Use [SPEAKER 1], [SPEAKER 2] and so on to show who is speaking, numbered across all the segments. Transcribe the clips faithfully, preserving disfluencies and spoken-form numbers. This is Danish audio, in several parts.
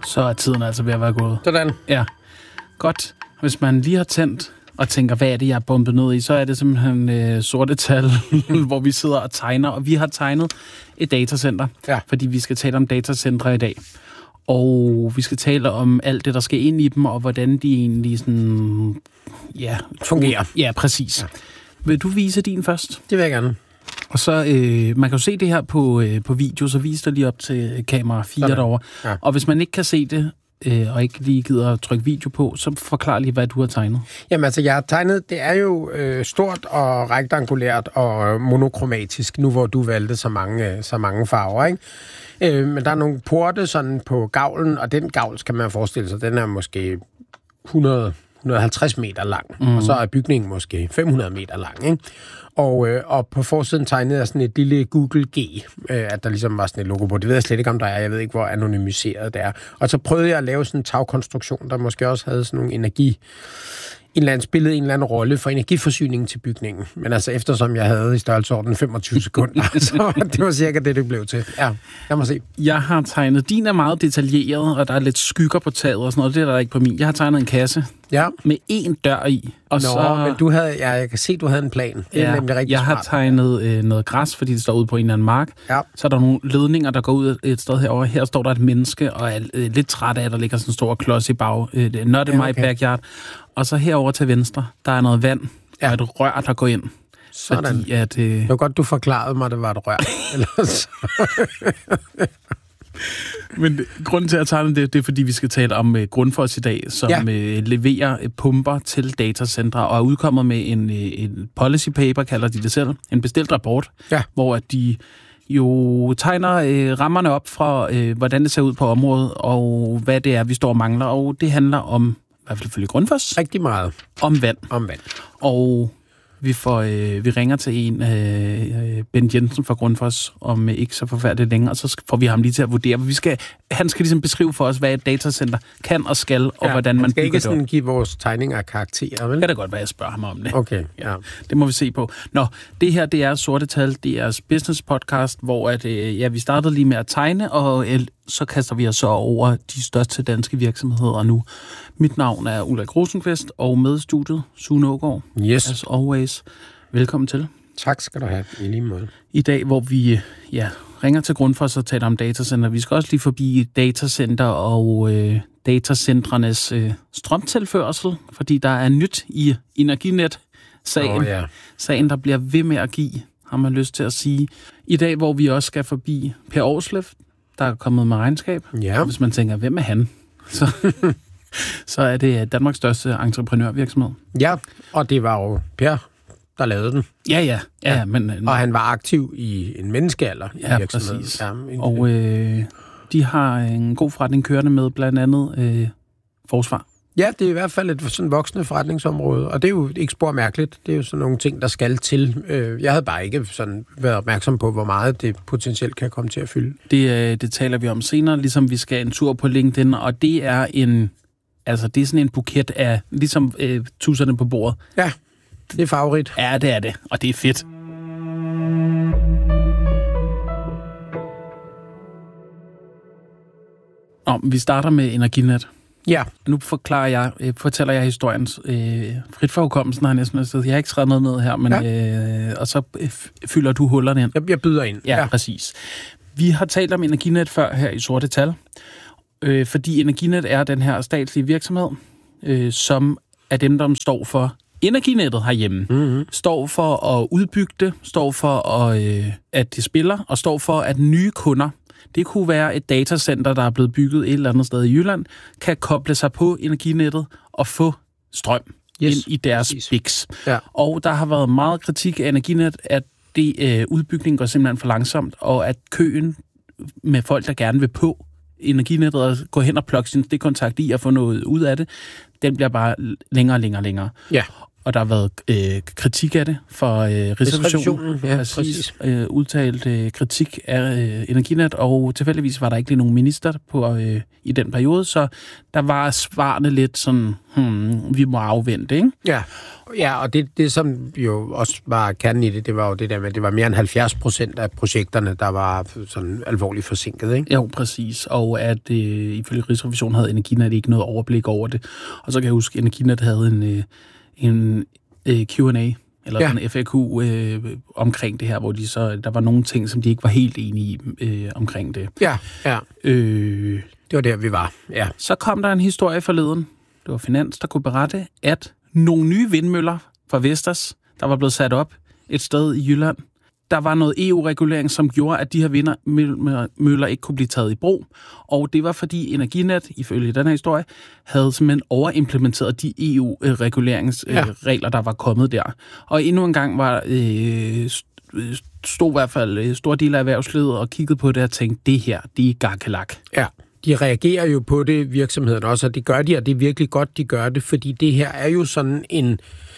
[SPEAKER 1] Så er tiden altså ved at være gået.
[SPEAKER 2] Sådan.
[SPEAKER 1] Ja. Godt. Hvis man lige har tændt og tænker, hvad er det, jeg er bumpet ned i, så er det simpelthen øh, sorte tal, hvor vi sidder og tegner. Og vi har tegnet et datacenter,
[SPEAKER 2] ja.
[SPEAKER 1] fordi vi skal tale om datacentre i dag. Og vi skal tale om alt det, der skal ind i dem, og hvordan de egentlig sådan... Ja,
[SPEAKER 2] fungerer.
[SPEAKER 1] Ja, præcis. Ja. Vil du vise din først?
[SPEAKER 2] Det vil jeg gerne.
[SPEAKER 1] Og så, øh, man kan jo se det her på, øh, på video, så vis dig lige op til kamera fire derovre. Ja. Og hvis man ikke kan se det, øh, og ikke lige gider at trykke video på, så forklar lige, hvad du har tegnet.
[SPEAKER 2] Jamen altså, jeg har tegnet, det er jo øh, stort og rektangulært og monokromatisk, nu hvor du valgte så mange, så mange farver, ikke? Øh, men der er nogle porte sådan på gavlen, og den gavl, skal man forestille sig, den er måske hundrede til hundrede og halvtreds meter lang, mm. og så er bygningen måske fem hundrede meter lang, ikke? Og, øh, og på forsiden tegnede jeg sådan et lille Google G, øh, at der ligesom var sådan et logo på. Det ved jeg slet ikke, om der er. Jeg ved ikke, hvor anonymiseret det er. Og så prøvede jeg at lave sådan en tagkonstruktion, der måske også havde sådan nogle energi... En eller anden spillede en eller anden rolle for energiforsyningen til bygningen. Men altså, eftersom jeg havde i størrelsesorden femogtyve sekunder, så det var cirka det, det blev til. Ja, lad mig se.
[SPEAKER 1] Jeg har tegnet... Din er meget detaljeret, og der er lidt skygger på taget og sådan noget. Det er der ikke på min. Jeg har tegnet en kasse
[SPEAKER 2] ja.
[SPEAKER 1] med én dør i. Og
[SPEAKER 2] Nå,
[SPEAKER 1] så...
[SPEAKER 2] men du havde... Ja, jeg kan se, du havde en plan. Det
[SPEAKER 1] ja,
[SPEAKER 2] er nemlig rigtig
[SPEAKER 1] jeg
[SPEAKER 2] smart.
[SPEAKER 1] har tegnet øh, noget græs, fordi det står ude på en eller anden mark.
[SPEAKER 2] Ja.
[SPEAKER 1] Så er der nogle ledninger, der går ud et sted herover. Her står der et menneske, og er øh, lidt træt af, at der ligger sådan en stor klods i bag. Øh, not in ja, okay. my backyard. Og så herover til venstre, der er noget vand ja. og et rør, der går ind.
[SPEAKER 2] Sådan.
[SPEAKER 1] Fordi at, øh...
[SPEAKER 2] det var godt, du forklarede mig, at det var et rør. Ellers...
[SPEAKER 1] Men grunden til at tegne det, det er, fordi vi skal tale om uh, Grundfos i dag, som ja. uh, leverer uh, pumper til datacentre, og er udkommet med en, uh, en policy paper, kalder de det selv, en bestilt rapport, ja. hvor at de jo tegner uh, rammerne op fra, uh, hvordan det ser ud på området, og hvad det er, vi står og mangler, og det handler om, i hvert fald ifølge Grundfos,
[SPEAKER 2] rigtig meget
[SPEAKER 1] om vand.
[SPEAKER 2] Om vand.
[SPEAKER 1] Og vi, får, øh, vi ringer til en, øh, Bent Jensen fra Grundfos, om øh, ikke så forfærdeligt længe, og så får vi ham lige til at vurdere. Vi skal, han skal ligesom beskrive for os, hvad et datacenter kan og skal, og ja, hvordan man bygger det.
[SPEAKER 2] Han skal ikke sådan give vores tegninger af karakterer, vel?
[SPEAKER 1] Det kan da godt være, jeg spørger ham om det.
[SPEAKER 2] Okay, ja.
[SPEAKER 1] Det må vi se på. Nå, det her, det er Sorte Tal, det er business podcast, hvor at, øh, ja, vi startede lige med at tegne, og øh, så kaster vi os så over de største danske virksomheder nu. Mit navn er Ulrik Rosenqvist, og med studiet, Sune Aagaard.
[SPEAKER 2] Yes.
[SPEAKER 1] As always. Velkommen til.
[SPEAKER 2] Tak skal du have, i lige måde.
[SPEAKER 1] I dag, hvor vi ja, ringer til Grundfos og taler om datacenter. Vi skal også lige forbi datacenter og øh, datacentrenes øh, strømtilførsel, fordi der er nyt i Energinet-sagen.
[SPEAKER 2] Oh, ja.
[SPEAKER 1] Sagen, der bliver ved med at give, har man lyst til at sige. I dag, hvor vi også skal forbi Per Aarsleff, der er kommet med regnskab.
[SPEAKER 2] Ja.
[SPEAKER 1] Og hvis man tænker, hvem er han? Så, så er det Danmarks største entreprenørvirksomhed.
[SPEAKER 2] Ja, og det var jo Per, der lavede den.
[SPEAKER 1] Ja, ja. ja, ja men,
[SPEAKER 2] og han var aktiv i en menneskealder
[SPEAKER 1] ja,
[SPEAKER 2] i virksomheden.
[SPEAKER 1] Præcis. Ja, præcis. Og øh, de har en god forretning kørende med blandt andet øh, forsvar.
[SPEAKER 2] Ja, det er i hvert fald et sådan voksende forretningsområde, og det er jo ikke spor mærkeligt. Det er jo sådan nogle ting, der skal til. Jeg havde bare ikke sådan været opmærksom på, hvor meget det potentielt kan komme til at fylde.
[SPEAKER 1] Det, det taler vi om senere, ligesom vi skal en tur på LinkedIn, og det er en, altså det er sådan en buket af, ligesom øh, tusserne på bordet.
[SPEAKER 2] Ja, det er favorit.
[SPEAKER 1] Ja, det er det, og det er fedt. Nå, vi starter med Energinet.
[SPEAKER 2] Ja.
[SPEAKER 1] Nu forklarer jeg, øh, fortæller jeg historien øh, frit for hukommelsen, har jeg næsten sagt. Jeg har ikke skrevet noget ned her, men ja. øh, og så øh, fylder du hullerne ind.
[SPEAKER 2] Jeg, jeg byder ind.
[SPEAKER 1] Ja, ja, præcis. Vi har talt om Energinet før her i Sorte Tal, øh, fordi Energinet er den her statslige virksomhed, øh, som er dem, der står for Energinettet herhjemme.
[SPEAKER 2] Mm-hmm.
[SPEAKER 1] Står for at udbygge det, står for, at, øh, at det spiller, og står for, at nye kunder, det kunne være et datacenter, der er blevet bygget et eller andet sted i Jylland, kan koble sig på Energinettet og få strøm yes. ind i deres Præcis. biks.
[SPEAKER 2] Ja.
[SPEAKER 1] Og der har været meget kritik af Energinet, at det øh, udbygningen går simpelthen for langsomt, og at køen med folk, der gerne vil på Energinettet og gå hen og plukke sin stikkontakt i og få noget ud af det, den bliver bare længere og længere og længere.
[SPEAKER 2] Ja.
[SPEAKER 1] og der har været øh, kritik af det for øh, Rigsrevisionen.
[SPEAKER 2] Ja,
[SPEAKER 1] præcis.
[SPEAKER 2] præcis.
[SPEAKER 1] Øh, udtalt øh, kritik af øh, Energinet, og tilfældigvis var der ikke lige nogen minister på, øh, i den periode, så der var svarene lidt sådan, hmm, vi må afvente, ikke?
[SPEAKER 2] Ja, ja og det, det som jo også var kernen i det, det var jo det der med, det var mere end halvfjerds procent af projekterne, der var sådan alvorligt forsinket, ikke?
[SPEAKER 1] Jo, præcis, og at øh, ifølge Rigsrevisionen havde Energinet ikke noget overblik over det. Og så kan jeg huske, at Energinet havde en, øh, en øh, Q and A, eller ja. en F A Q øh, omkring det her, hvor de så, der var nogle ting, som de ikke var helt enige i øh, omkring det.
[SPEAKER 2] Ja, ja.
[SPEAKER 1] Øh,
[SPEAKER 2] det var der, vi var, ja.
[SPEAKER 1] Så kom der en historie forleden, det var Finans, der kunne berette, at nogle nye vindmøller fra Vestas, der var blevet sat op et sted i Jylland, der var noget E U-regulering, som gjorde, at de her vindmøller ikke kunne blive taget i brug. Og det var, fordi Energinet, ifølge den her historie, havde simpelthen overimplementeret de E U-reguleringsregler, ja. der var kommet der. Og endnu en gang var, øh, stod i hvert fald store dele af erhvervslivet og kiggede på det og tænkte, det her, det er gakkelak.
[SPEAKER 2] Ja. De reagerer jo på det, virksomheden også, og det gør de, og det er virkelig godt, de gør det, fordi det her er jo sådan en,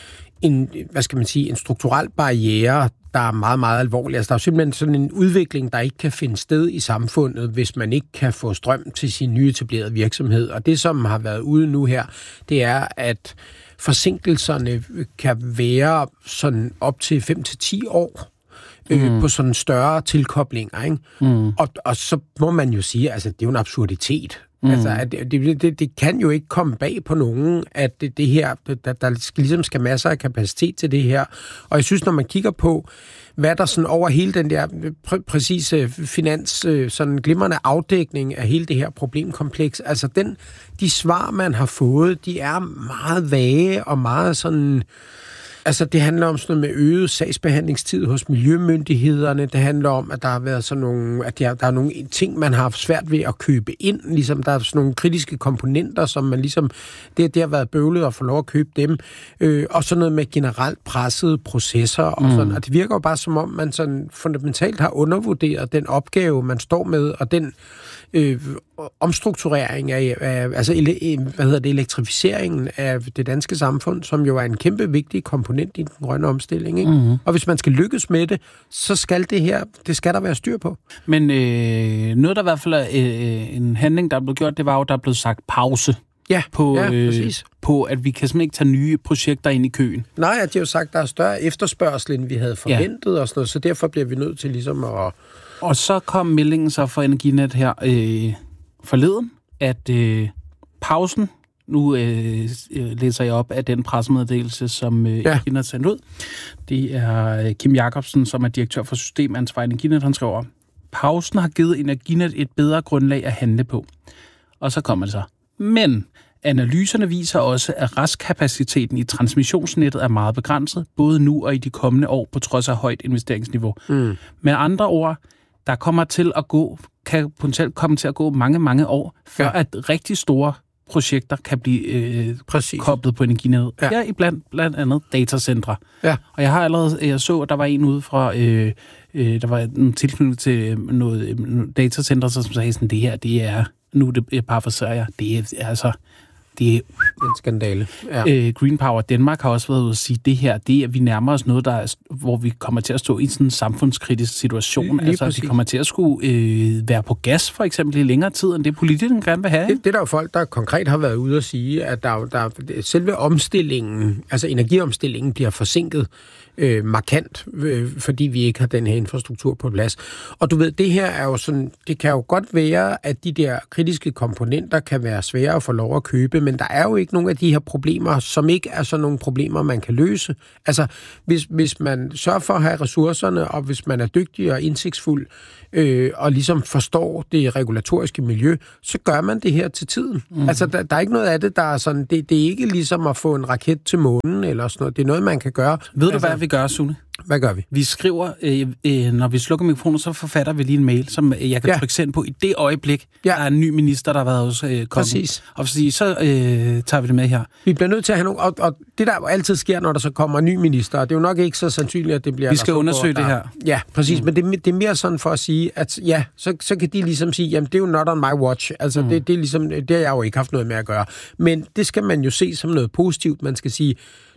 [SPEAKER 2] en hvad skal man sige, en strukturel barriere, der er meget, meget alvorlig. Altså, der er simpelthen sådan en udvikling, der ikke kan finde sted i samfundet, hvis man ikke kan få strøm til sin nyetablerede virksomhed. Og det, som har været ude nu her, det er, at forsinkelserne kan være sådan op til fem til ti år øh, mm. på sådan større tilkoblinger, ikke? Mm. Og, og så må man jo sige, altså, det er jo en absurditet. Mm. Altså, at det, det, det kan jo ikke komme bag på nogen, at det, det her, der, der skal, ligesom skal masser af kapacitet til det her. Og jeg synes, når man kigger på, hvad der sådan over hele den der pr- præcise finans, sådan glimrende afdækning af hele det her problemkompleks, altså den, de svar, man har fået, de er meget vage og meget sådan... Altså, det handler om sådan noget med øget sagsbehandlingstid hos miljømyndighederne. Det handler om, at der har været sådan nogle, at der, der er nogle ting, man har haft svært ved at købe ind. Ligesom der er sådan nogle kritiske komponenter, som man ligesom, det, det har været bøvlet at få lov at købe dem. Øh, og sådan noget med generelt pressede processer og mm. sådan. Og det virker jo bare som om, man sådan fundamentalt har undervurderet den opgave, man står med, og den øh, omstrukturering af, af altså, ele, hvad hedder det, elektrificeringen af det danske samfund, som jo er en kæmpe vigtig komponent i den grønne omstilling, ikke? Mm-hmm. Og hvis man skal lykkes med det, så skal det her, det skal der være styr på.
[SPEAKER 1] Men øh, noget, der i hvert fald er øh, en handling, der er blevet gjort, det var jo, der er blevet sagt pause.
[SPEAKER 2] Ja,
[SPEAKER 1] på,
[SPEAKER 2] ja,
[SPEAKER 1] øh,
[SPEAKER 2] præcis.
[SPEAKER 1] På, at vi kan simpelthen ikke tage nye projekter ind i køen.
[SPEAKER 2] Nej, at de har jo sagt, at der er større efterspørgsel, end vi havde forventet, ja. Og sådan noget, så derfor bliver vi nødt til ligesom at...
[SPEAKER 1] Og så kom meldingen så fra Energinet her øh, forleden, at øh, pausen, nu øh, læser jeg op af den pressemeddelelse, som øh, ja. Energinet sendte ud. Det er Kim Jacobsen, som er direktør for systemansvar i Energinet, han skriver, pausen har givet Energinet et bedre grundlag at handle på. Og så kommer det så. Men analyserne viser også, at restkapaciteten i transmissionsnettet er meget begrænset, både nu og i de kommende år, på trods af højt investeringsniveau. Mm. Med andre ord, der kommer til at gå, kan potentielt komme til at gå mange, mange år, før ja. At rigtig store projekter kan blive øh, koblet på Energinet. Ja. Her i blandt, blandt andet datacentre. Ja. Og jeg har allerede, jeg så, at der var en ude fra, øh, øh, der var en tilknytning til noget øh, datacenter, som sagde sådan, det her, det er, nu det er parafraserer jeg, det er altså, det er
[SPEAKER 2] en skandale. Ja.
[SPEAKER 1] Øh, Green Power Danmark har også været ude at sige, det her, det er, vi nærmer os noget, der er, hvor vi kommer til at stå i sådan en samfundskritisk situation. Lige altså, præcis. Vi kommer til at skulle øh, være på gas, for eksempel, i længere tid, end det politikerne gerne vil have.
[SPEAKER 2] Det, det er der jo folk, der konkret har været ude at sige, at der, der, selve omstillingen, altså energiomstillingen, bliver forsinket øh, markant, øh, fordi vi ikke har den her infrastruktur på plads. Og du ved, det her er jo sådan, det kan jo godt være, at de der kritiske komponenter kan være svære at få lov at købe, men der er jo ikke nogen af de her problemer, som ikke er sådan nogle problemer, man kan løse. Altså, hvis, hvis man sørger for at have ressourcerne, og hvis man er dygtig og indsigtsfuld, øh, og ligesom forstår det regulatoriske miljø, så gør man det her til tiden. Mm. Altså, der, der er ikke noget af det, der er sådan, det, det er ikke ligesom at få en raket til månen, eller sådan noget. Det er noget, man kan gøre.
[SPEAKER 1] Ved
[SPEAKER 2] altså,
[SPEAKER 1] du, hvad vi gør, Sune?
[SPEAKER 2] Hvad gør vi?
[SPEAKER 1] Vi skriver, øh, øh, når vi slukker mikrofonen, så forfatter vi lige en mail, som jeg kan ja. trykke send på i det øjeblik, ja. Der er en ny minister, der har været hos øh, kongen. Og så, så øh, tager vi det med her.
[SPEAKER 2] Vi bliver nødt til at have nogle... Og, og det, der jo altid sker, når der så kommer en ny minister, det er jo nok ikke så sandsynligt, at det bliver...
[SPEAKER 1] Vi skal undersøge
[SPEAKER 2] der,
[SPEAKER 1] det her.
[SPEAKER 2] Ja, præcis. Mm. Men det, det er mere sådan for at sige, at ja, så, så kan de ligesom sige, jamen det er jo not on my watch. Altså mm. det, det er ligesom... Det har jeg jo ikke haft noget med at gøre. Men det skal man jo se som noget positivt. Man skal sige...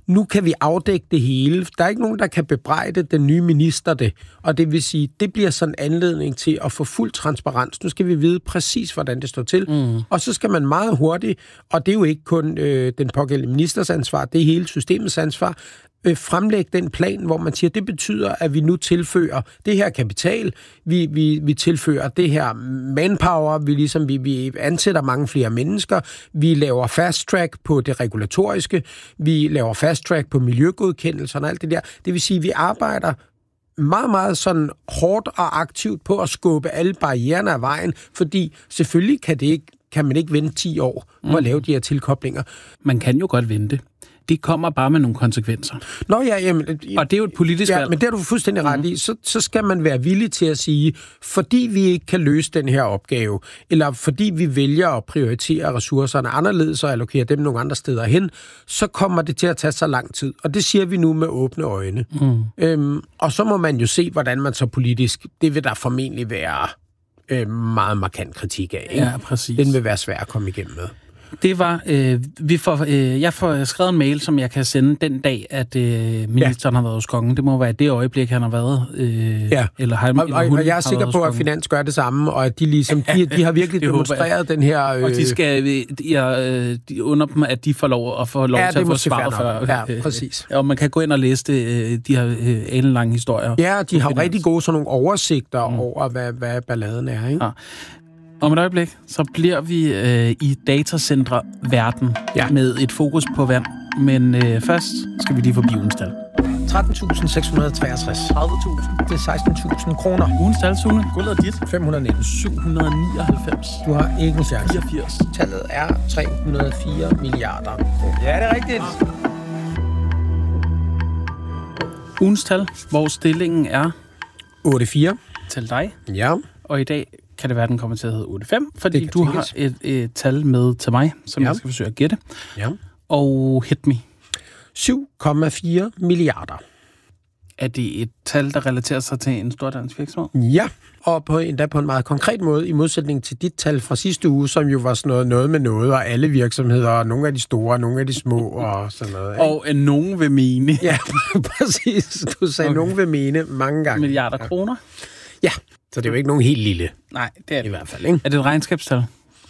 [SPEAKER 2] nu kan vi afdække det hele. Der er ikke nogen, der kan bebrejde den nye minister det. Og det vil sige, det bliver sådan en anledning til at få fuld transparens. Nu skal vi vide præcis, hvordan det står til. Mm. Og så skal man meget hurtigt, og det er jo ikke kun øh, den pågældende ministers ansvar, det er hele systemets ansvar, øh, fremlægge den plan, hvor man siger, det betyder, at vi nu tilfører det her kapital, vi, vi, vi tilfører det her manpower, vi, ligesom, vi, vi ansætter mange flere mennesker, vi laver fast track på det regulatoriske, vi laver fast track på miljøgodkendelserne og alt det der. Det vil sige, at vi arbejder meget, meget sådan hårdt og aktivt på at skubbe alle barriererne af vejen, fordi selvfølgelig kan, det ikke, kan man ikke vente ti år på at lave de her tilkoblinger.
[SPEAKER 1] Man kan jo godt vente. Det kommer bare med nogle konsekvenser.
[SPEAKER 2] Nå ja, jamen,
[SPEAKER 1] og det er jo et politisk valg.
[SPEAKER 2] Ja, men det er du fuldstændig ret i. Så, så skal man være villig til at sige, fordi vi ikke kan løse den her opgave, eller fordi vi vælger at prioritere ressourcerne anderledes og allokere dem nogle andre steder hen, så kommer det til at tage så lang tid. Og det siger vi nu med åbne øjne. Mm. Øhm, og så må man jo se, hvordan man så politisk, det vil der formentlig være øh, meget markant kritik af. Ikke?
[SPEAKER 1] Ja, præcis.
[SPEAKER 2] Den vil være svær at komme igennem med.
[SPEAKER 1] Det var, øh, vi får, øh, jeg får skrevet en mail, som jeg kan sende den dag, at øh, ministeren ja. har været hos kongen. Det må være det øjeblik, han har været. Øh,
[SPEAKER 2] ja,
[SPEAKER 1] eller han,
[SPEAKER 2] og, og, og jeg er sikker på, at Finans gør det samme, og at de ligesom, de, de har virkelig demonstreret den her... Øh...
[SPEAKER 1] Og de skal, de, de under dem, at de får lov at få lov
[SPEAKER 2] ja,
[SPEAKER 1] til at få svaret for.
[SPEAKER 2] Ja, præcis.
[SPEAKER 1] Øh, og man kan gå ind og læse det, de her øh, alenlange historier.
[SPEAKER 2] Ja, de har rigtig gode sådan nogle oversigter mm. over, hvad, hvad balladen er, ikke? Ja.
[SPEAKER 1] Om et øjeblik, så bliver vi øh, i datacentre-verden ja. med et fokus på vand. Men øh, først skal vi lige forbi ugens tal.
[SPEAKER 2] tretten tusind seks hundrede treogtres.
[SPEAKER 1] tredive tusind.
[SPEAKER 2] Det er seksten tusind kroner.
[SPEAKER 1] Ugens tal, Sune. Guldet er dit.
[SPEAKER 2] fem hundrede nitten.
[SPEAKER 1] syv hundrede nioghalvfems.
[SPEAKER 2] Du har ikke en chance.
[SPEAKER 1] fireogfirs.
[SPEAKER 2] Tallet er tre hundrede og fire milliarder. Ja, det er rigtigt.
[SPEAKER 1] Ugens tal, hvor stillingen er...
[SPEAKER 2] otte fire.
[SPEAKER 1] Til dig.
[SPEAKER 2] Ja.
[SPEAKER 1] Og i dag kan det være, den kommer til at hedde otte fem, fordi du tænkes. har et, et tal med til mig, som ja. jeg skal forsøge at gætte.
[SPEAKER 2] Ja.
[SPEAKER 1] Og hit me.
[SPEAKER 2] syv komma fire milliarder.
[SPEAKER 1] Er det et tal, der relaterer sig til en stor dansk virksomhed?
[SPEAKER 2] Ja, og på, endda på en meget konkret måde, i modsætning til dit tal fra sidste uge, som jo var sådan noget, noget med noget, og alle virksomheder, og nogle af de store, og nogle af de små, og sådan noget. Ikke?
[SPEAKER 1] Og en nogen vil mene.
[SPEAKER 2] Ja, præcis. Du sagde, okay. nogen vil mene mange gange.
[SPEAKER 1] Milliarder kroner?
[SPEAKER 2] Ja, så det er jo ikke nogen helt lille.
[SPEAKER 1] Nej, det er det.
[SPEAKER 2] I hvert fald, ikke?
[SPEAKER 1] Er det et regnskabstal?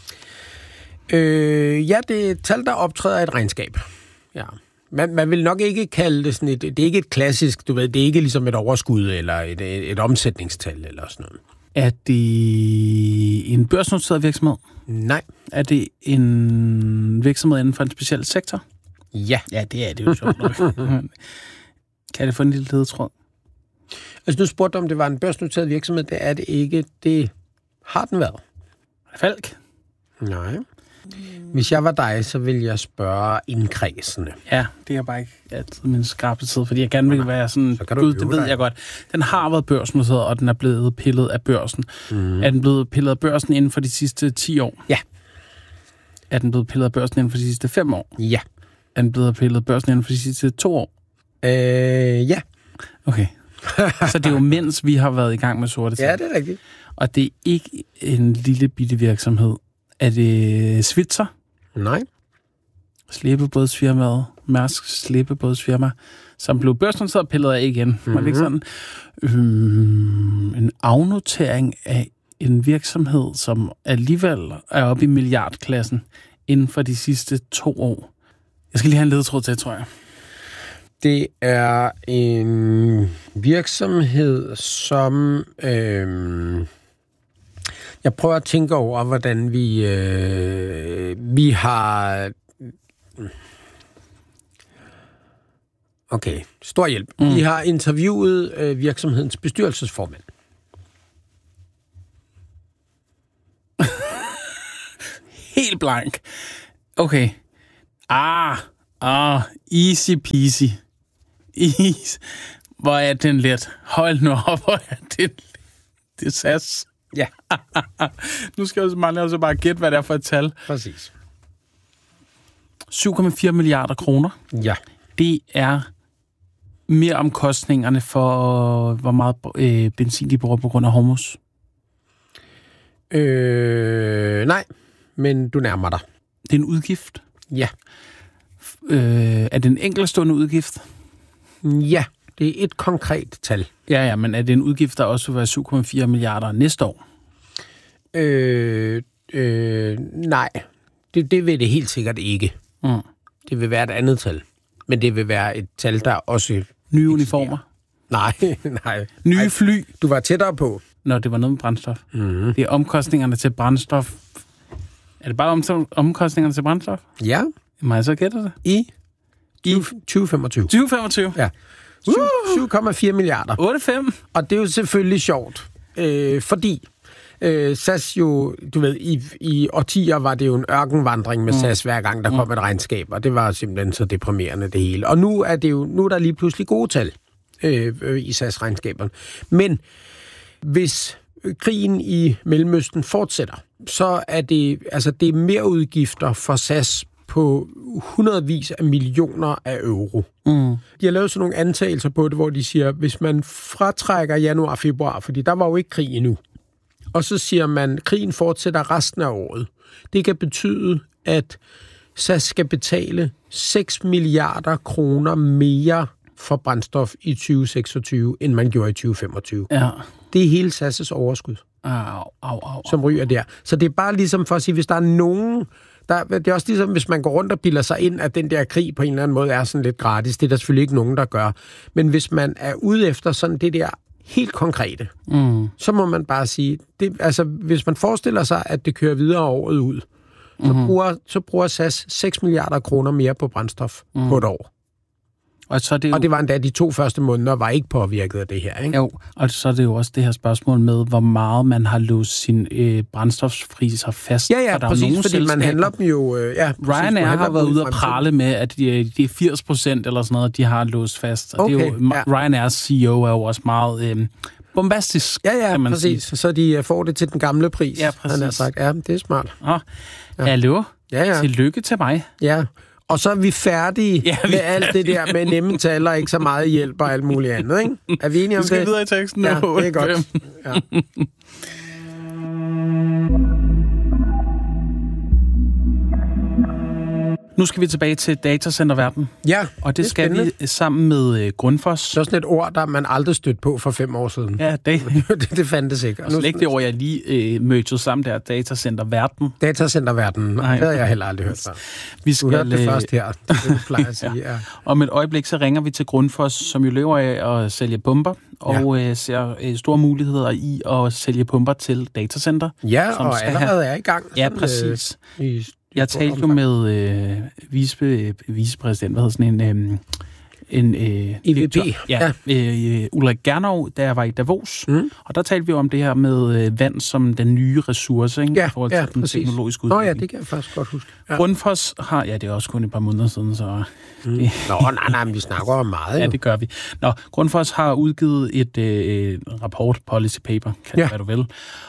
[SPEAKER 2] Øh, ja, det er et tal, der optræder i et regnskab. Ja. Man, man vil nok ikke kalde det sådan et... Det er ikke et klassisk, du ved, det er ikke ligesom et overskud eller et, et, et omsætningstal eller sådan noget.
[SPEAKER 1] Er det en børsnoteret virksomhed?
[SPEAKER 2] Nej.
[SPEAKER 1] Er det en virksomhed inden for en speciel sektor?
[SPEAKER 2] Ja.
[SPEAKER 1] Ja, det er det jo sjovt nok. Kan det få en lille ledetråd?
[SPEAKER 2] Altså, nu spurgte du, om det var en børsnoteret virksomhed. Det er det ikke. Det har den været.
[SPEAKER 1] Falk?
[SPEAKER 2] Nej. Hvis jeg var dig, så ville jeg spørge indkredsende.
[SPEAKER 1] Ja, det er bare ikke altid min skarpe tid, fordi jeg gerne vil være sådan, så gud, det ved dig. Jeg godt. Den har været børsnoteret, og den er blevet pillet af børsen. Mm. Er den blevet pillet af børsen inden for de sidste ti år?
[SPEAKER 2] Ja.
[SPEAKER 1] Er den blevet pillet af børsen inden for de sidste fem år?
[SPEAKER 2] Ja.
[SPEAKER 1] Er den blevet pillet af børsen inden for de sidste to år?
[SPEAKER 2] Øh, ja.
[SPEAKER 1] Okay. Så det er jo mens vi har været i gang med sorte tal.
[SPEAKER 2] Ja, det er rigtigt.
[SPEAKER 1] Og det er ikke en lille bitte virksomhed. Er det Svitzer?
[SPEAKER 2] Nej.
[SPEAKER 1] Slæbebådsfirmaet, Mærsk Slæbebådsfirma, som blev børsnoteret og pillet af igen. Mm-hmm. Var det ikke sådan? Øhm, en afnotering af en virksomhed, som alligevel er oppe i milliardklassen inden for de sidste to år. Jeg skal lige have en ledetråd til, tror jeg.
[SPEAKER 2] Det er en virksomhed, som... Øhm Jeg prøver at tænke over, hvordan vi, øh, vi har... Okay, stor hjælp. Mm. Vi har interviewet øh, virksomhedens bestyrelsesformand.
[SPEAKER 1] Helt blank. Okay. Ah, ah, easy peasy. Easy. Hvor er den let. Hold nu op, hvor er den det er sas.
[SPEAKER 2] Ja.
[SPEAKER 1] Nu skal jeg også, også bare gætte, hvad det er for et tal.
[SPEAKER 2] Præcis.
[SPEAKER 1] syv komma fire milliarder kroner.
[SPEAKER 2] Ja.
[SPEAKER 1] Det er mere omkostningerne for, hvor meget øh, benzin de bruger på grund af Hormuz.
[SPEAKER 2] Øh, nej, men du nærmer dig.
[SPEAKER 1] Det er en udgift.
[SPEAKER 2] Ja.
[SPEAKER 1] Øh, er det en enkeltstående udgift?
[SPEAKER 2] Ja, det er et konkret tal.
[SPEAKER 1] Ja, ja, men er det en udgift, der også vil være syv komma fire milliarder næste år?
[SPEAKER 2] Øh, øh, nej, det, det vil det helt sikkert ikke.
[SPEAKER 1] Mm.
[SPEAKER 2] Det vil være et andet tal. Men det vil være et tal, der også...
[SPEAKER 1] Nye uniformer?
[SPEAKER 2] Nej, nej.
[SPEAKER 1] Nye
[SPEAKER 2] nej.
[SPEAKER 1] fly?
[SPEAKER 2] Du var tættere på.
[SPEAKER 1] Nå, det var noget med brændstof.
[SPEAKER 2] Mm-hmm.
[SPEAKER 1] Det er omkostningerne til brændstof. Er det bare om, omkostningerne til brændstof?
[SPEAKER 2] Ja.
[SPEAKER 1] Må jeg så gætte det?
[SPEAKER 2] I, I tyve femogtyve.
[SPEAKER 1] tyve femogtyve?
[SPEAKER 2] Ja. syv komma fire milliarder.
[SPEAKER 1] otte komma fem?
[SPEAKER 2] Og det er jo selvfølgelig sjovt, øh, fordi øh, S A S jo, du ved, i, i årtier var det jo en ørkenvandring med mm. S A S, hver gang der kom mm. et regnskab, og det var simpelthen så deprimerende det hele. Og nu er det jo, nu er der lige pludselig gode tal øh, øh, i S A S-regnskaberne. Men hvis krigen i Mellemøsten fortsætter, så er det, altså det er mere udgifter for S A S på hundredvis af millioner af euro. Mm. De har lavet sådan nogle antagelser på det, hvor de siger, hvis man fratrækker januar og februar, fordi der var jo ikke krig endnu, og så siger man, at krigen fortsætter resten af året. Det kan betyde, at S A S skal betale seks milliarder kroner mere for brændstof i tyve seksogtyve, end man gjorde i tyve femogtyve.
[SPEAKER 1] Ja.
[SPEAKER 2] Det er hele S A S' overskud,
[SPEAKER 1] au, au, au, au.
[SPEAKER 2] som ryger der. Så det er bare ligesom for at sige, hvis der er nogen... Der, det er også ligesom, hvis man går rundt og bilder sig ind, at den der krig på en eller anden måde er sådan lidt gratis. Det er der selvfølgelig ikke nogen, der gør. Men hvis man er ude efter sådan det der helt konkrete, mm. så må man bare sige, det, altså hvis man forestiller sig, at det kører videre året ud, mm. så, bruger, så bruger S A S seks milliarder kroner mere på brændstof mm. på et år.
[SPEAKER 1] Og, så er det jo...
[SPEAKER 2] og det var endda de to første måneder, var ikke påvirket af det her, ikke?
[SPEAKER 1] Jo, og så er det jo også det her spørgsmål med, hvor meget man har låst sine øh, brændstofspriser fast.
[SPEAKER 2] Ja, ja, præcis, fordi selskaber. Man handler dem jo... Øh, ja,
[SPEAKER 1] Ryanair har været ude og prale med, at de, de er firs procent eller sådan noget, de har låst fast. Og
[SPEAKER 2] okay,
[SPEAKER 1] det er jo,
[SPEAKER 2] ja.
[SPEAKER 1] Ryanairs C E O er jo også meget øh, bombastisk,
[SPEAKER 2] ja, ja,
[SPEAKER 1] kan man
[SPEAKER 2] præcis.
[SPEAKER 1] sige.
[SPEAKER 2] Så de får det til den gamle pris.
[SPEAKER 1] Ja, præcis.
[SPEAKER 2] Han har sagt, ja, det er smart.
[SPEAKER 1] Oh, ja. Hallo?
[SPEAKER 2] Ja, ja.
[SPEAKER 1] Tillykke til mig.
[SPEAKER 2] Ja, og så er vi færdige ja, vi med alt det der med nemme tal og ikke så meget hjælp og alt muligt andet, ikke? Er vi enige om det?
[SPEAKER 1] Vi skal videre i teksten.
[SPEAKER 2] Ja, det er godt. Ja.
[SPEAKER 1] Nu skal vi tilbage til datacenterverdenen.
[SPEAKER 2] Ja,
[SPEAKER 1] og det,
[SPEAKER 2] det
[SPEAKER 1] skal
[SPEAKER 2] spændende.
[SPEAKER 1] vi sammen med uh, Grundfos.
[SPEAKER 2] Det er sådan et ord, der man aldrig stødt på for fem år siden.
[SPEAKER 1] Ja, det,
[SPEAKER 2] det, det fandtes ikke.
[SPEAKER 1] Og slet ikke det ord, jeg lige uh, mødte sammen der, datacenterverden.
[SPEAKER 2] Datacenterverden, det havde jeg heller aldrig hørt før.
[SPEAKER 1] Vi skal,
[SPEAKER 2] du hørte det først her, det du plejer at sige. Ja. Ja.
[SPEAKER 1] Om et øjeblik, så ringer vi til Grundfos, som jo lever af at sælge pumper, og ja. uh, ser uh, store muligheder i at sælge pumper til datacenter.
[SPEAKER 2] Ja, og allerede have... er i gang.
[SPEAKER 1] Ja, præcis.
[SPEAKER 2] Øh, i
[SPEAKER 1] Jeg talte jo med øh, vice, vicepræsident, hvad hedder sådan en... Øh, en øh,
[SPEAKER 2] I V P.
[SPEAKER 1] Ja, ja. Øh, Ulrik Gernov, da jeg var i Davos. Mm. Og der talte vi om det her med øh, vand som den nye ressource, ikke?
[SPEAKER 2] Ja,
[SPEAKER 1] i forhold til
[SPEAKER 2] ja,
[SPEAKER 1] den
[SPEAKER 2] præcis.
[SPEAKER 1] teknologiske udvikling.
[SPEAKER 2] Nå ja, det kan jeg faktisk godt huske. Ja.
[SPEAKER 1] Grundfos har... Ja, det er også kun et par måneder siden, så...
[SPEAKER 2] Mm. Det, Nå, nej, nej, men vi snakker om meget.
[SPEAKER 1] Ja,
[SPEAKER 2] jo.
[SPEAKER 1] det gør vi. Nå, Grundfos har udgivet et øh, rapport, policy paper, kan ja. hvad du vil.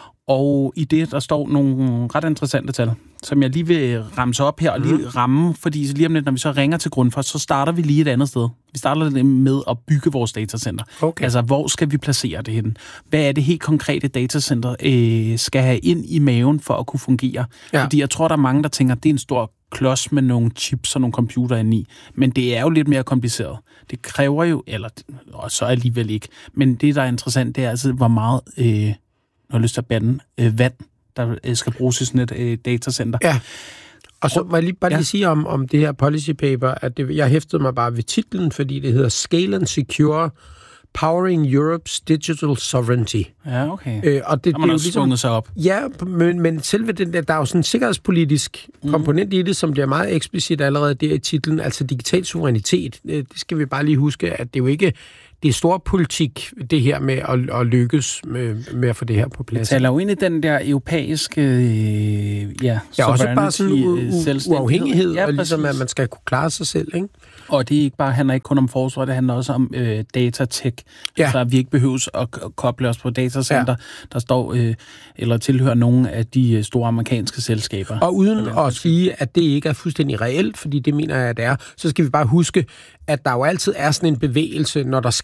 [SPEAKER 1] Og i det, der står nogle ret interessante tal, som jeg lige vil ramse op her og lige ramme, fordi så lige om lidt, når vi så ringer til Grundfos, så starter vi lige et andet sted. Vi starter med at bygge vores datacenter. Okay. Altså, hvor skal vi placere det henne? Hvad er det helt konkrete datacenter øh, skal have ind i maven for at kunne fungere? Ja. Fordi jeg tror, der er mange, der tænker, at det er en stor klods med nogle chips og nogle computer ind i. Men det er jo lidt mere kompliceret. Det kræver jo, eller og så alligevel ikke. Men det, der er interessant, det er altså, hvor meget... Øh, jeg har lyst til at bande øh, vand, der øh, skal bruges i sådan et øh, datacenter.
[SPEAKER 2] Ja, og så må jeg lige, bare lige ja. sige om, om det her policy paper, at det, jeg hæftede mig bare ved titlen, fordi det hedder Scale and Secure Powering Europe's Digital Sovereignty.
[SPEAKER 1] Ja, okay.
[SPEAKER 2] Øh, og det,
[SPEAKER 1] der har man
[SPEAKER 2] det
[SPEAKER 1] også
[SPEAKER 2] ligesom,
[SPEAKER 1] svunget sig op.
[SPEAKER 2] Ja, men, men selve den der, der er jo sådan en sikkerhedspolitisk mm. komponent i det, som bliver meget eksplicit allerede der i titlen, altså digital suverænitet. Det skal vi bare lige huske, at det jo ikke... Det er stor politik, det her med at, at lykkes med, med at få det her på plads.
[SPEAKER 1] Det taler jo ind i den der europæiske øh, ja,
[SPEAKER 2] ja, også bare sådan u- uafhængighed, ja, og ligesom at man skal kunne klare sig selv, ikke?
[SPEAKER 1] Og det er ikke bare, handler ikke kun om forsvar, det handler også om øh, datatech, ja. Så vi ikke behøves at koble os på datacenter, ja. Der står øh, eller tilhører nogle af de store amerikanske selskaber.
[SPEAKER 2] Og uden at sige, at det ikke er fuldstændig reelt, fordi det mener jeg, at det er, så skal vi bare huske, at der jo altid er sådan en bevægelse, når der sker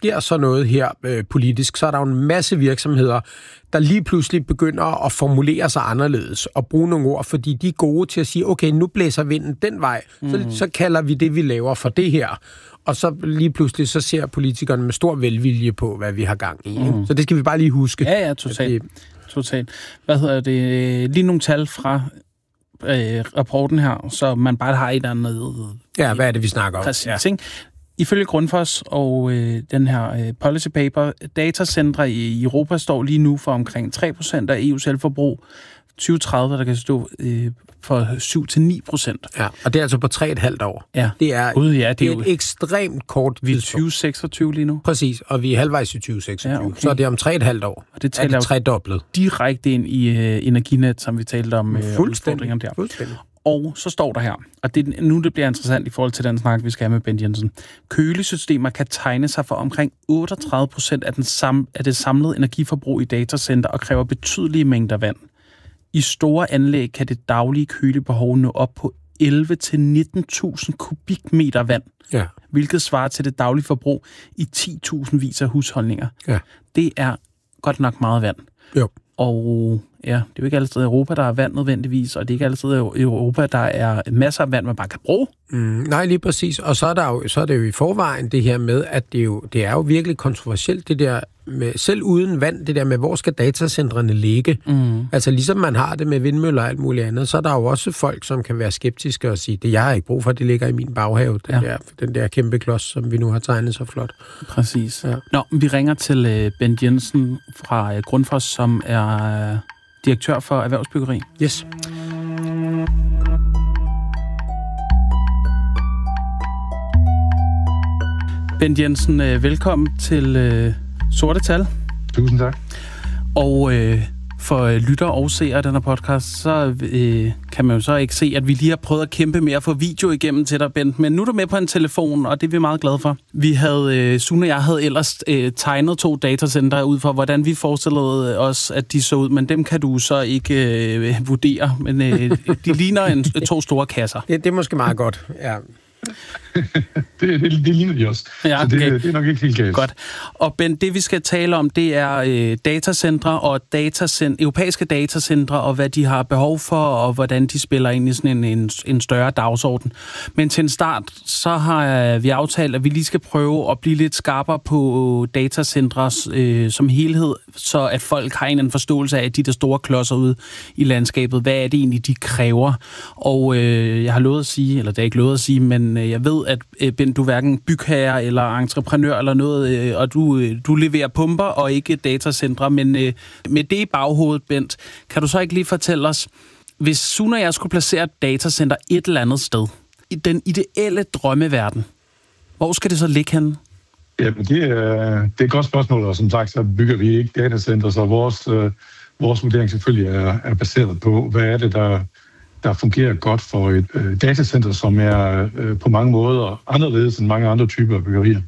[SPEAKER 2] sker så noget her øh, politisk, så er der jo en masse virksomheder, der lige pludselig begynder at formulere sig anderledes og bruge nogle ord, fordi de er gode til at sige, okay, nu blæser vinden den vej, mm. så, så kalder vi det, vi laver for det her. Og så lige pludselig, så ser politikerne med stor velvilje på, hvad vi har gang i. Mm. Så det skal vi bare lige huske.
[SPEAKER 1] Ja, ja, totalt. Det... Totalt. Hvad hedder det? Lige nogle tal fra øh, rapporten her, så man bare har et eller andet...
[SPEAKER 2] Ja, hvad er det, vi snakker om?
[SPEAKER 1] Præcis, ja. Ikke? Ifølge Grundfos og øh, den her øh, policy paper, datacentre i Europa står lige nu for omkring tre procent af E U's elforbrug. tyve tredive, der kan stå øh, for syv til ni procent.
[SPEAKER 2] Ja, og det er altså på tre et halvt år.
[SPEAKER 1] Ja.
[SPEAKER 2] Det er,
[SPEAKER 1] Gud, ja, det
[SPEAKER 2] det er
[SPEAKER 1] er
[SPEAKER 2] et ekstremt kort
[SPEAKER 1] Vi er tyve seksogtyve lige nu.
[SPEAKER 2] Præcis, og vi er halvvejs i tyve seksogtyve. Ja, okay. Så det er om tre et halvt år.
[SPEAKER 1] Og det tæller
[SPEAKER 2] tredoblet.
[SPEAKER 1] Direkte ind i øh, Energinet, som vi talte om. Øh,
[SPEAKER 2] Fuldstændig.
[SPEAKER 1] Der.
[SPEAKER 2] Fuldstændig.
[SPEAKER 1] Og så står der her, og det, nu det bliver interessant i forhold til den snak, vi skal have med Bent Jensen. Kølesystemer kan tegne sig for omkring otteogtredive procent af, den sam, af det samlede energiforbrug i datacenter og kræver betydelige mængder vand. I store anlæg kan det daglige kølebehov nå op på elleve til nitten tusind kubikmeter vand,
[SPEAKER 2] ja. Hvilket
[SPEAKER 1] svarer til det daglige forbrug i ti tusind vis af husholdninger.
[SPEAKER 2] Ja.
[SPEAKER 1] Det er godt nok meget vand.
[SPEAKER 2] Jo.
[SPEAKER 1] Og ja, det er jo ikke altid i Europa, der er vand nødvendigvis, og det er ikke altid i Europa, der er masser af vand, man bare kan bruge.
[SPEAKER 2] Mm, nej, lige præcis. Og så er, der jo, så er det jo i forvejen det her med, at det, jo, det er jo virkelig kontroversielt, det der med, selv uden vand, det der med, hvor skal datacentrene ligge? Mm. Altså ligesom man har det med vindmøller og alt muligt andet, så er der jo også folk, som kan være skeptiske og sige, det jeg har ikke brug for, det ligger i min baghave, den, ja. der, den der kæmpe klods, som vi nu har tegnet så flot.
[SPEAKER 1] Præcis. Ja. Nå, vi ringer til uh, Bent Jensen fra uh, Grundfos, som er uh, direktør for erhvervsbyggeri.
[SPEAKER 2] Yes.
[SPEAKER 1] Bent Jensen, uh, velkommen til uh, Sorte Tal.
[SPEAKER 3] Tusind tak.
[SPEAKER 1] Og øh, for lytter og seere af den her podcast, så øh, kan man jo så ikke se, at vi lige har prøvet at kæmpe med at få video igennem til dig, Bent. Men nu er du med på en telefon, og det er vi meget glade for. Vi havde, øh, Sune og jeg havde ellers øh, tegnet to datacenter ud for, hvordan vi forestillede os, at de så ud. Men dem kan du så ikke øh, vurdere. Men øh, de ligner en, to store kasser.
[SPEAKER 2] Det, det er måske meget godt, ja.
[SPEAKER 3] det, det, det ligner de også.
[SPEAKER 1] Ja, okay.
[SPEAKER 3] Så det, det er nok ikke helt galt.
[SPEAKER 1] Godt. Og Ben, det vi skal tale om, det er øh, datacentre og datacent- europæiske datacentre, og hvad de har behov for, og hvordan de spiller ind i sådan en, en, en større dagsorden. Men til en start, så har vi aftalt, at vi lige skal prøve at blive lidt skarpere på datacentre øh, som helhed, så at folk har en, en forståelse af de der store klodser ude i landskabet. Hvad er det egentlig, de kræver? Og øh, jeg har lovet at sige, eller det er ikke lovet at sige, men jeg ved, at Ben, du er hverken bygherre eller entreprenør eller noget, og du, du leverer pumper og ikke datacentre, men med det i baghovedet, Bent, kan du så ikke lige fortælle os, hvis Sune og jeg skulle placere et datacenter et eller andet sted, i den ideelle drømmeverden, hvor skal det så ligge henne?
[SPEAKER 3] Jamen, det er, det er et godt spørgsmål, og som sagt, så bygger vi ikke datacenter, så vores, øh, vores vurdering selvfølgelig er, er baseret på, hvad er det, der der fungerer godt for et øh, datacenter, som er øh, på mange måder anderledes end mange andre typer af byggerier.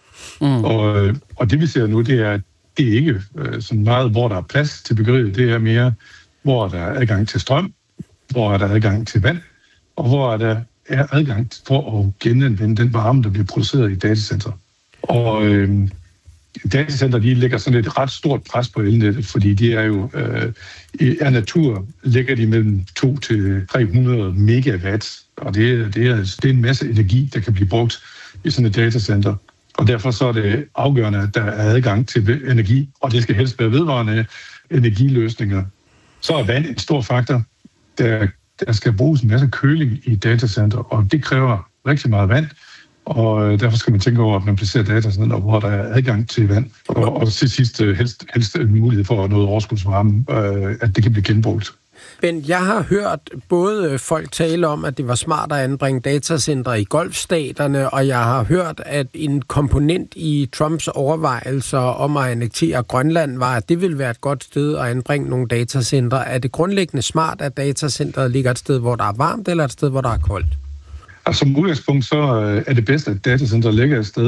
[SPEAKER 3] Mm. Og, øh, og det vi ser nu, det er, det er ikke øh, så meget, hvor der er plads til byggeriet. Det er mere, hvor der er adgang til strøm, hvor er der adgang til vand, og hvor er der er adgang for at genanvende den varme, der bliver produceret i datacenter. Og øh, datacenter, de lægger sådan et ret stort pres på elnettet, fordi de er jo øh, af natur ligger de mellem to til tre hundrede megawatt, og det, det, er, det er en masse energi, der kan blive brugt i sådan et datacenter. Og derfor så er det afgørende, at der er adgang til energi, og det skal helst være vedvarende energiløsninger. Så er vand en stor faktor. Der, der skal bruges en masse køling i et datacenter, og det kræver rigtig meget vand. Og derfor skal man tænke over, at man placerer datacenter, hvor der er adgang til vand. Og, og til sidst helst, helst en mulighed for noget overskudsvarme, øh, at det kan blive genbrugt.
[SPEAKER 2] Bent, jeg har hørt både folk tale om, at det var smart at anbringe datacentre i golfstaterne, og jeg har hørt, at en komponent i Trumps overvejelser om at annektere Grønland var, at det ville være et godt sted at anbringe nogle datacentre. Er det grundlæggende smart, at datacentret ligger et sted, hvor der er varmt, eller et sted, hvor der er koldt?
[SPEAKER 3] Altså, som udgangspunkt så er det bedst, at datacenter ligger et sted,